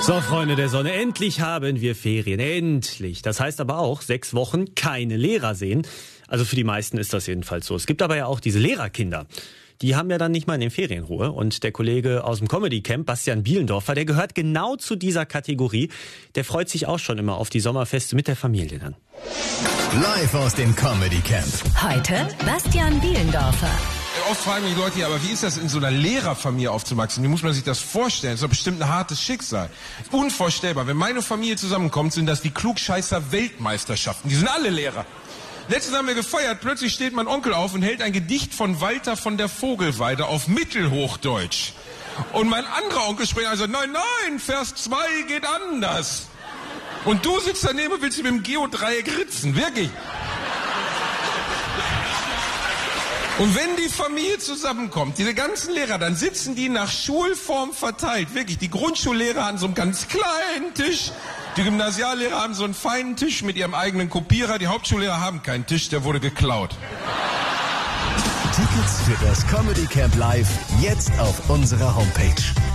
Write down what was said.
So, Freunde der Sonne, endlich haben wir Ferien, endlich. Das heißt aber auch, 6 Wochen keine Lehrer sehen. Also für die meisten ist das jedenfalls so. Es gibt aber ja auch diese Lehrerkinder. Die haben ja dann nicht mal in den Ferien Ruhe. Und der Kollege aus dem Comedy Camp, Bastian Bielendorfer, der gehört genau zu dieser Kategorie. Der freut sich auch schon immer auf die Sommerfeste mit der Familie dann. Live aus dem Comedy Camp. Heute Bastian Bielendorfer. Oft fragen mich Leute, ja, aber wie ist das in so einer Lehrerfamilie aufzuwachsen? Wie muss man sich das vorstellen? Das ist doch bestimmt ein hartes Schicksal. Unvorstellbar. Wenn meine Familie zusammenkommt, sind das die Klugscheißer-Weltmeisterschaften. Die sind alle Lehrer. Letztens haben wir gefeiert, plötzlich steht mein Onkel auf und hält ein Gedicht von Walter von der Vogelweide auf Mittelhochdeutsch. Und mein anderer Onkel spricht also, nein, Vers 2 geht anders. Und du sitzt daneben und willst mit dem Geodreieck ritzen, wirklich. Und wenn die Familie zusammenkommt, diese ganzen Lehrer, dann sitzen die nach Schulform verteilt. Wirklich, die Grundschullehrer an so einem ganz kleinen Tisch. Die Gymnasiallehrer haben so einen feinen Tisch mit ihrem eigenen Kopierer. Die Hauptschullehrer haben keinen Tisch, der wurde geklaut. Tickets für das Comedy Camp Live jetzt auf unserer Homepage.